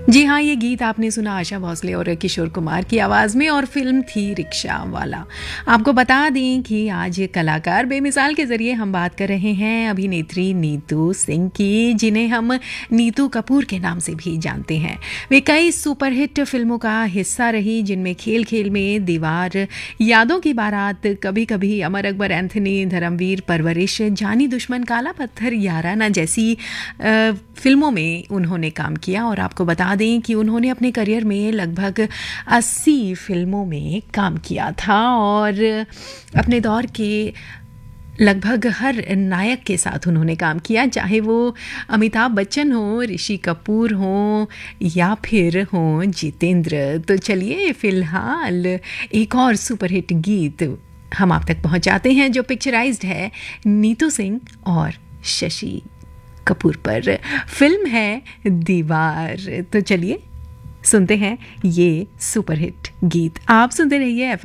जी हाँ, ये गीत आपने सुना आशा भोसले और किशोर कुमार की आवाज़ में और फिल्म थी रिक्शा वाला। आपको बता दें कि आज कलाकार बेमिसाल के ज़रिए हम बात कर रहे हैं अभिनेत्री नीतू सिंह की, जिन्हें हम नीतू कपूर के नाम से भी जानते हैं। वे कई सुपरहिट फिल्मों का हिस्सा रही, जिनमें खेल खेल में, दीवार, यादों की बारात, कभी कभी, अमर अकबर एंथनी, धर्मवीर, परवरिश, जानी दुश्मन, काला पत्थर, याराना जैसी फिल्मों में उन्होंने काम किया। और आपको बता दें कि उन्होंने अपने करियर में लगभग 80 फिल्मों में काम किया था और अपने दौर के लगभग हर नायक के साथ उन्होंने काम किया, चाहे वो अमिताभ बच्चन हो, ऋषि कपूर हो या फिर हो जितेंद्र। तो चलिए फिलहाल एक और सुपरहिट गीत हम आप तक पहुंचाते हैं, जो पिक्चराइज्ड है नीतू सिंह और शशि कपूर पर। फिल्म है दीवार। तो चलिए सुनते हैं ये सुपरहिट गीत। आप सुनते रहिए